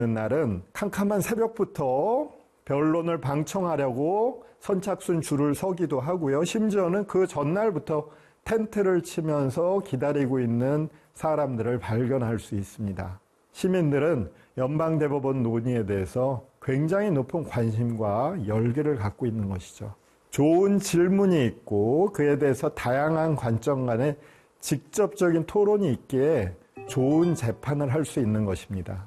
날은 캄캄한 새벽부터 변론을 방청하려고 선착순 줄을 서기도 하고요. 심지어는 그 전날부터 텐트를 치면서 기다리고 있는 사람들을 발견할 수 있습니다. 시민들은 연방대법원 논의에 대해서 굉장히 높은 관심과 열기를 갖고 있는 것이죠. 좋은 질문이 있고 그에 대해서 다양한 관점 간의 직접적인 토론이 있기에 좋은 재판을 할 수 있는 것입니다.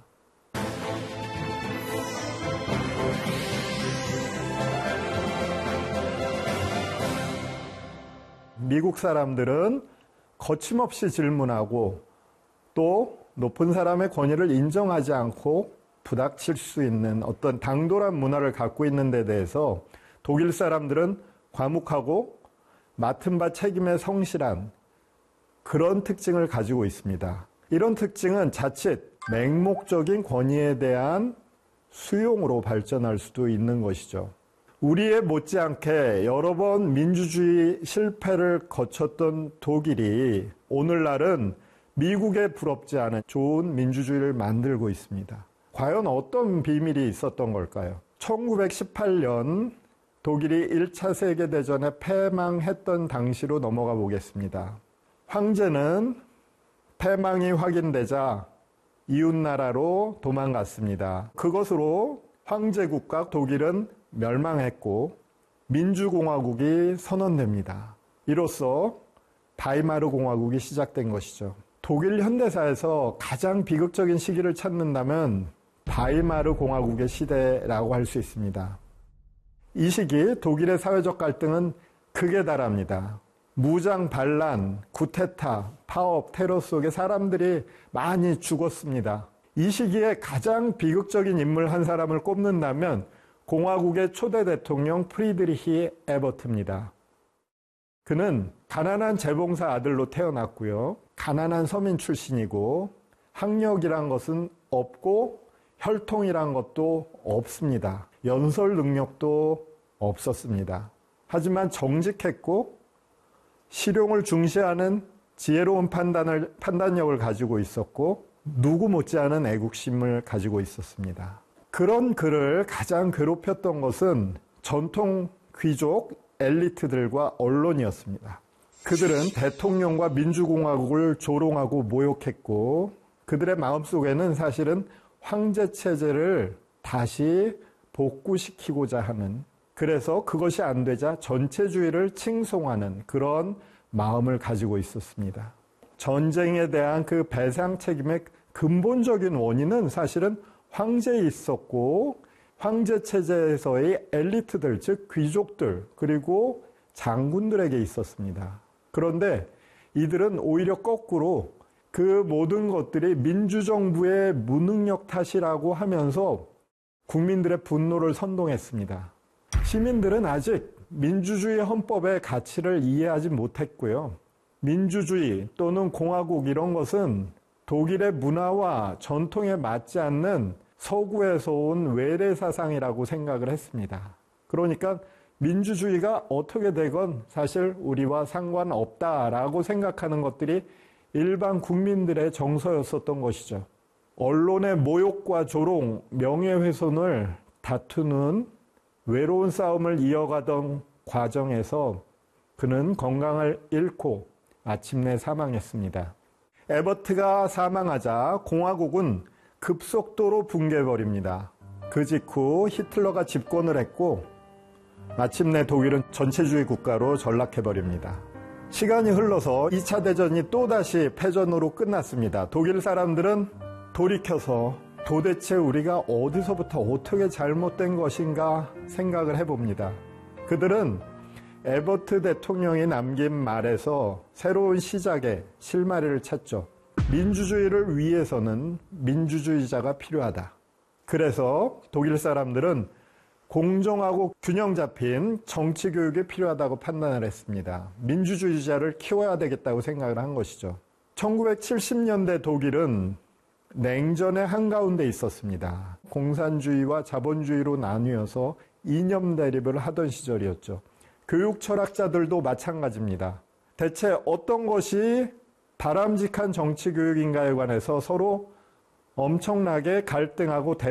미국 사람들은 거침없이 질문하고 또 높은 사람의 권위를 인정하지 않고 부닥칠 수 있는 어떤 당돌한 문화를 갖고 있는 데 대해서 독일 사람들은 과묵하고 맡은 바 책임에 성실한 그런 특징을 가지고 있습니다. 이런 특징은 자칫 맹목적인 권위에 대한 수용으로 발전할 수도 있는 것이죠. 우리에 못지않게 여러 번 민주주의 실패를 거쳤던 독일이 오늘날은 미국에 부럽지 않은 좋은 민주주의를 만들고 있습니다. 과연 어떤 비밀이 있었던 걸까요? 1918년 독일이 1차 세계대전에 패망했던 당시로 넘어가 보겠습니다. 황제는 패망이 확인되자 이웃나라로 도망갔습니다. 그것으로 황제국가 독일은 멸망했고 민주공화국이 선언됩니다. 이로써 바이마르 공화국이 시작된 것이죠. 독일 현대사에서 가장 비극적인 시기를 찾는다면 바이마르 공화국의 시대라고 할 수 있습니다. 이 시기 독일의 사회적 갈등은 극에 달합니다. 무장 반란, 쿠데타, 파업, 테러 속에 사람들이 많이 죽었습니다. 이 시기에 가장 비극적인 인물 한 사람을 꼽는다면 공화국의 초대 대통령 프리드리히 에버트입니다. 그는 가난한 재봉사 아들로 태어났고요. 가난한 서민 출신이고 학력이란 것은 없고 혈통이란 것도 없습니다. 연설 능력도 없었습니다. 하지만 정직했고 실용을 중시하는 지혜로운 판단력을 가지고 있었고 누구 못지않은 애국심을 가지고 있었습니다. 그런 그를 가장 괴롭혔던 것은 전통 귀족 엘리트들과 언론이었습니다. 그들은 대통령과 민주공화국을 조롱하고 모욕했고 그들의 마음속에는 사실은 황제체제를 다시 복구시키고자 하는, 그래서 그것이 안 되자 전체주의를 칭송하는 그런 마음을 가지고 있었습니다. 전쟁에 대한 그 배상 책임의 근본적인 원인은 사실은 황제에 있었고 황제 체제에서의 엘리트들, 즉 귀족들 그리고 장군들에게 있었습니다. 그런데 이들은 오히려 거꾸로 그 모든 것들이 민주정부의 무능력 탓이라고 하면서 국민들의 분노를 선동했습니다. 시민들은 아직 민주주의 헌법의 가치를 이해하지 못했고요. 민주주의 또는 공화국 이런 것은 독일의 문화와 전통에 맞지 않는 서구에서 온 외래 사상이라고 생각을 했습니다. 그러니까 민주주의가 어떻게 되건 사실 우리와 상관없다라고 생각하는 것들이 일반 국민들의 정서였었던 것이죠. 언론의 모욕과 조롱, 명예훼손을 다투는 외로운 싸움을 이어가던 과정에서 그는 건강을 잃고 마침내 사망했습니다. 에버트가 사망하자 공화국은 급속도로 붕괴해버립니다. 그 직후 히틀러가 집권을 했고 마침내 독일은 전체주의 국가로 전락해버립니다. 시간이 흘러서 2차 대전이 또다시 패전으로 끝났습니다. 독일 사람들은 돌이켜서 도대체 우리가 어디서부터 어떻게 잘못된 것인가 생각을 해봅니다. 그들은 에버트 대통령이 남긴 말에서 새로운 시작의 실마리를 찾죠. 민주주의를 위해서는 민주주의자가 필요하다. 그래서 독일 사람들은 공정하고 균형 잡힌 정치 교육이 필요하다고 판단을 했습니다. 민주주의자를 키워야 되겠다고 생각을 한 것이죠. 1970년대 독일은 냉전의 한가운데 있었습니다. 공산주의와 자본주의로 나뉘어서 이념 대립을 하던 시절이었죠. 교육 철학자들도 마찬가지입니다. 대체 어떤 것이 바람직한 정치 교육인가에 관해서 서로 엄청나게 갈등하고